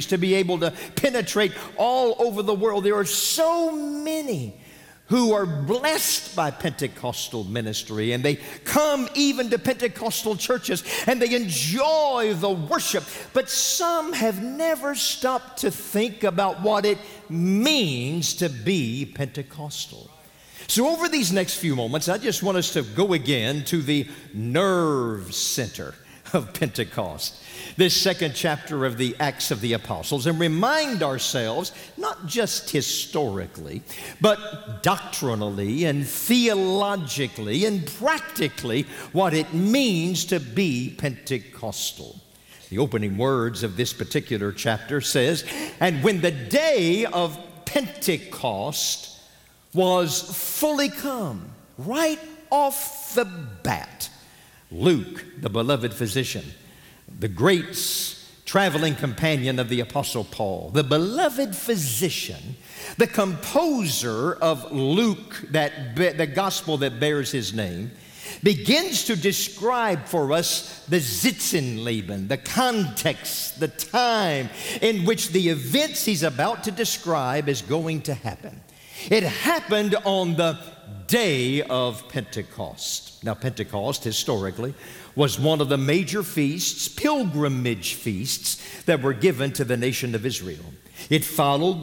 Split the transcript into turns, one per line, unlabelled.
to be able to penetrate all over the world. There are so many who are blessed by Pentecostal ministry, and they come even to Pentecostal churches, and they enjoy the worship. But some have never stopped to think about what it means to be Pentecostal. So over these next few moments, I just want us to go again to the nerve center of Pentecost, this second chapter of the Acts of the Apostles, and remind ourselves, not just historically, but doctrinally and theologically and practically, what it means to be Pentecostal. The opening words of this particular chapter says, "And when the day of Pentecost was fully come," right off the bat, Luke, the beloved physician, the great traveling companion of the Apostle Paul, the beloved physician, the composer of Luke, the gospel that bears his name, begins to describe for us the Sitzenleben, the context, the time in which the events he's about to describe is going to happen. It happened on the day of Pentecost. Now, Pentecost, historically, was one of the major feasts, pilgrimage feasts, that were given to the nation of Israel. It followed